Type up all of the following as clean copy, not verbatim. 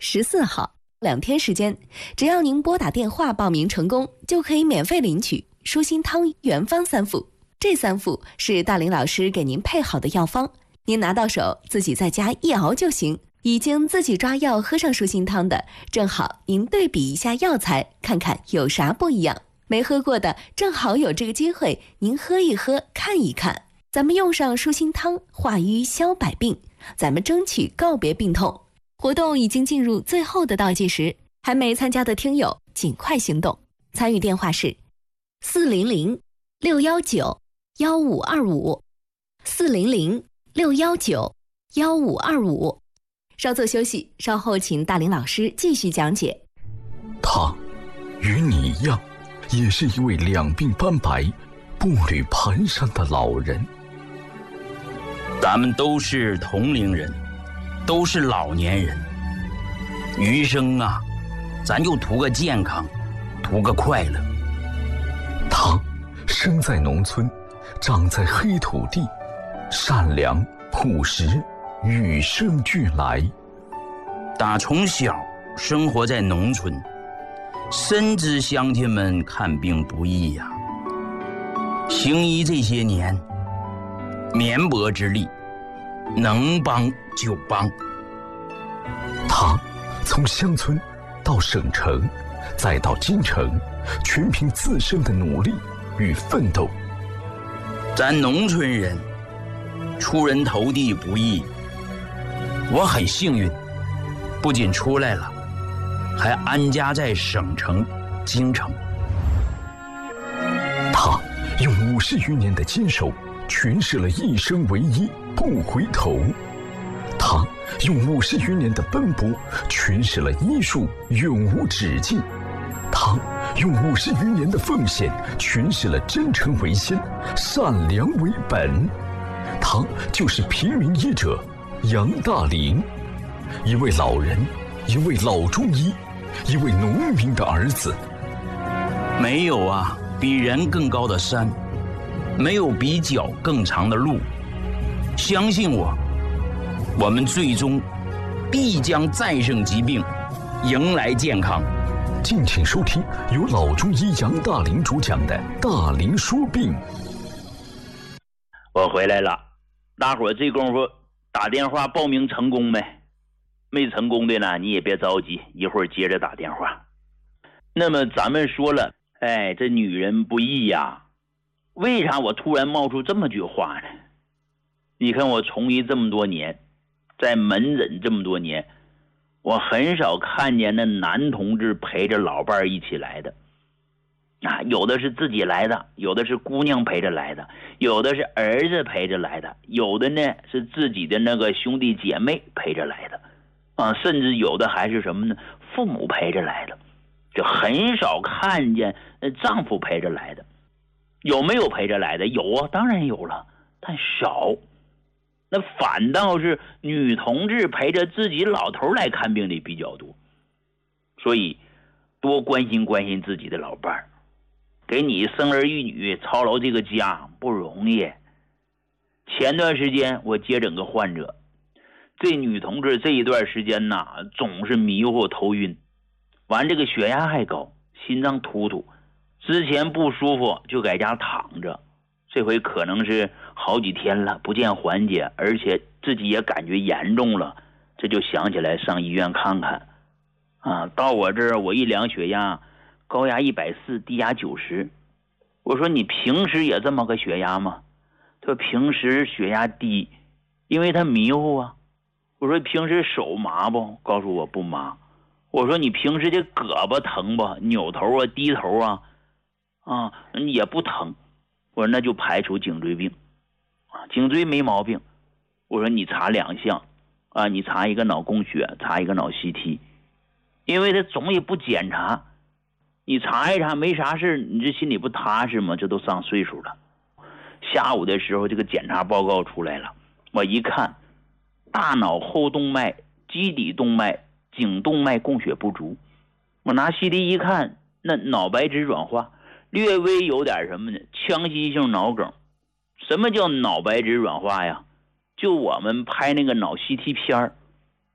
14号，2天时间，只要您拨打电话报名成功，就可以免费领取舒心汤原方3副。这3副是大林老师给您配好的药方，您拿到手自己在家一熬就行。已经自己抓药喝上舒心汤的，正好您对比一下药材，看看有啥不一样。没喝过的，正好有这个机会，您喝一喝，看一看。咱们用上舒心汤，化瘀消百病，咱们争取告别病痛。活动已经进入最后的倒计时，还没参加的听友尽快行动。参与电话是400-619-1525，400-619-1525。稍作休息，稍后请大林老师继续讲解。 他与你一样，也是一位两鬓斑白、步履蹒跚的老人。 咱们都是同龄人，都是老年人，余生啊，咱就图个健康，图个快乐。 他生在农村，长在黑土地，善良朴实，与生俱来。 打从小生活在农村，深知乡亲们看病不易呀。行医这些年，绵薄之力，能帮就帮。 他从乡村到省城，再到京城，全凭自身的努力与奋斗。 咱农村人出人头地不易，我很幸运，不仅出来了，还安家在省城京城。 他用50余年的坚守，诠释了一生唯一不回头。他用50余年的奔波，诠释了医术永无止境。他用50余年的奉献，诠释了真诚为先，善良为本。他就是平民医者杨大林，一位老人，一位老中医，一位农民的儿子。 没有啊比人更高的山，没有比脚更长的路。相信我，我们最终必将战胜疾病，迎来健康。 敬请收听由老中医杨大林主讲的《大林说病》。 我回来了，大伙儿这功夫打电话报名成功没？没成功的呢，你也别着急，一会儿接着打电话。那么咱们说了，这女人不易呀。为啥我突然冒出这么句话呢？你看我从医这么多年，在门诊这么多年，我很少看见那男同志陪着老伴一起来的。有的是自己来的，有的是姑娘陪着来的，有的是儿子陪着来的，有的呢是自己的那个兄弟姐妹陪着来的，甚至有的还是什么呢？父母陪着来的，就很少看见丈夫陪着来的。有没有陪着来的？有啊，当然有了，但少。那反倒是女同志陪着自己老头来看病的比较多。所以多关心关心自己的老伴儿，给你生儿育女操劳这个家不容易。前段时间我接诊个患者，这女同志这一段时间总是迷糊头晕，完这个血压还高，心脏突突，之前不舒服就在家躺着，这回可能是好几天了不见缓解，而且自己也感觉严重了，这就想起来上医院看看。到我这儿我一量血压，高压140，低压90。我说你平时也这么个血压吗？他说平时血压低，因为他迷糊啊。我说平时手麻不？告诉我不麻。我说你平时这胳膊疼不？扭头啊低头啊也不疼。我说那就排除颈椎病颈椎没毛病。我说你查2项你查一个脑供血，查一个脑 CT， 因为他总也不检查，你查一查没啥事，你这心里不踏实吗？这都上岁数了。下午的时候这个检查报告出来了，我一看，大脑后动脉、基底动脉、颈动脉供血不足。我拿 CT 一看，那脑白质软化，略微有点什么呢？腔隙性脑梗。什么叫脑白质软化呀？就我们拍那个脑 CT 片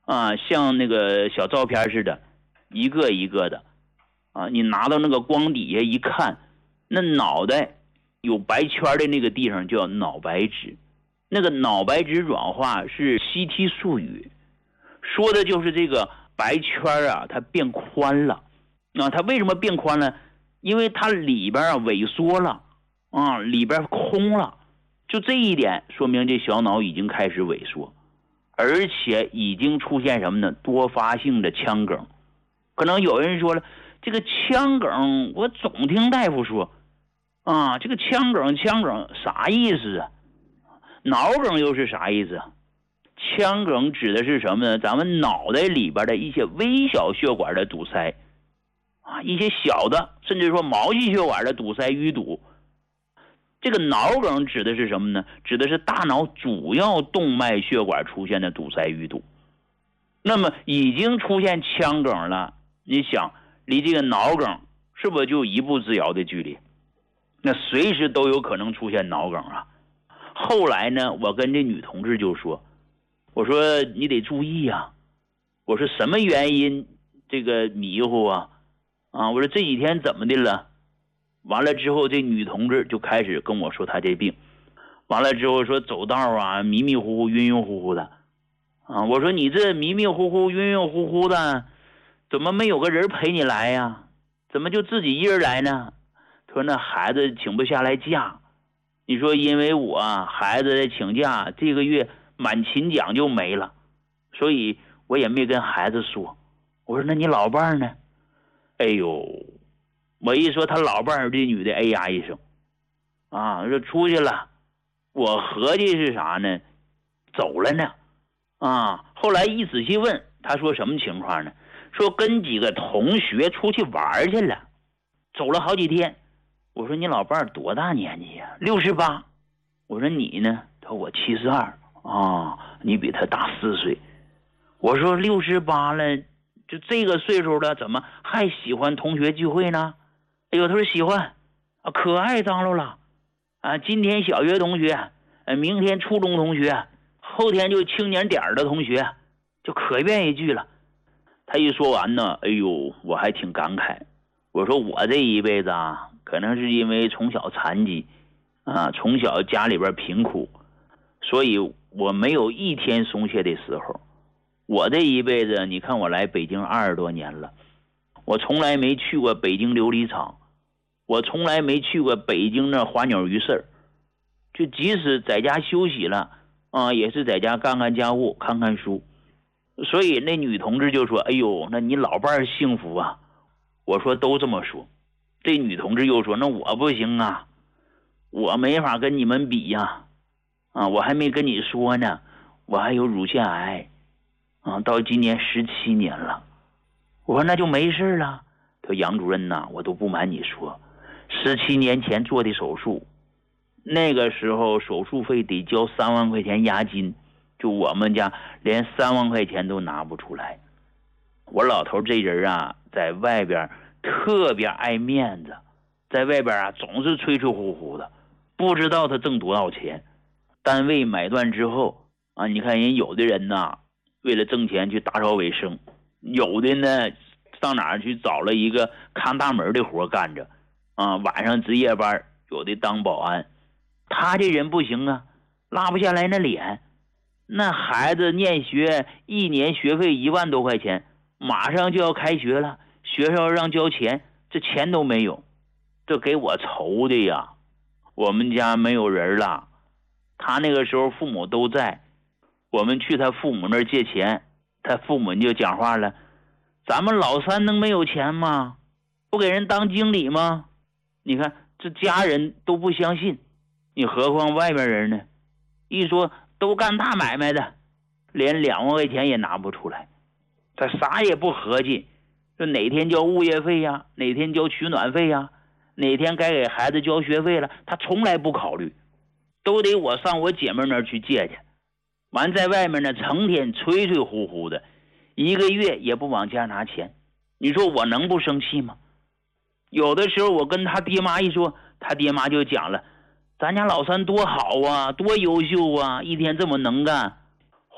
像那个小照片似的，一个一个的你拿到那个光底下一看，那脑袋有白圈的那个地方叫脑白质，那个脑白质软化是西体术语，说的就是这个白圈它变宽了它为什么变宽了？因为它里边萎缩了里边空了，就这一点说明这小脑已经开始萎缩，而且已经出现什么呢？多发性的腔梗。可能有人说了，这个腔梗我总听大夫说这个腔梗啥意思啊？脑梗又是啥意思啊？腔梗指的是什么呢？咱们脑袋里边的一些微小血管的堵塞一些小的甚至说毛细血管的堵塞淤堵。这个脑梗指的是什么呢？指的是大脑主要动脉血管出现的堵塞淤堵。那么已经出现腔梗了，你想离这个脑梗是不是就一步之遥的距离？那随时都有可能出现脑梗后来呢，我跟这女同志就说，我说你得注意我说什么原因这个迷糊我说这几天怎么的了？完了之后，这女同志就开始跟我说她这病，完了之后说走道迷迷糊糊晕晕乎乎的我说你这迷迷糊糊晕晕乎乎的，怎么没有个人陪你来呀？怎么就自己一人来呢？他说那孩子请不下来假，你说因为我孩子在请假，这个月满勤奖就没了，所以我也没跟孩子说。我说那你老伴呢？哎呦，我一说他老伴儿，这女的哎呀一声说出去了。我合计是啥呢？走了呢后来一仔细问，他说什么情况呢？说跟几个同学出去玩去了，走了好几天。我说你老伴儿多大年纪呀？68。我说你呢？他说我72你比他大4岁。我说68了，就这个岁数了，怎么还喜欢同学聚会呢？哎呦，他说喜欢可爱张罗了今天小学同学明天初中同学，后天就青年点的同学，就可愿意聚了。他一说完呢，哎呦，我还挺感慨。我说我这一辈子可能是因为从小残疾从小家里边贫苦，所以我没有一天松懈的时候。我这一辈子，你看我来北京20多年了，我从来没去过北京琉璃厂，我从来没去过北京那花鸟鱼市，就即使在家休息了也是在家干干家务看看书。所以那女同志就说，哎呦，那你老伴儿幸福啊。我说都这么说。这女同志又说，那我不行我没法跟你们比我还没跟你说呢，我还有乳腺癌到今年17年了。我说那就没事了。他说杨主任我都不瞒你说，17年前做的手术，那个时候手术费得交3万块钱押金，就我们家连3万块钱都拿不出来。我老头这人在外边特别爱面子，在外边总是吹吹呼呼的，不知道他挣多少钱。单位买断之后你看人有的人为了挣钱去打扫卫生，有的呢上哪儿去找了一个看大门的活干着晚上值夜班，有的当保安。他这人不行拉不下来那脸。那孩子念学1年学费1万多块钱，马上就要开学了，学校让交钱，这钱都没有，这给我愁的呀。我们家没有人了，他那个时候父母都在，我们去他父母那儿借钱，他父母就讲话了，咱们老三能没有钱吗？不给人当经理吗？你看这家人都不相信，你何况外面人呢？一说都干大买卖的，连2万块钱也拿不出来，他啥也不合计，说哪天交物业费呀，哪天交取暖费呀，哪天该给孩子交学费了，他从来不考虑，都得我上我姐妹那儿去借去。完在外面呢，成天吹吹呼呼的，1个月也不往家拿钱，你说我能不生气吗？有的时候我跟他爹妈一说，他爹妈就讲了，咱家老三多好多优秀一天这么能干，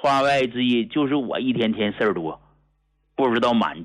话外之意就是我一天天事儿多，不知道满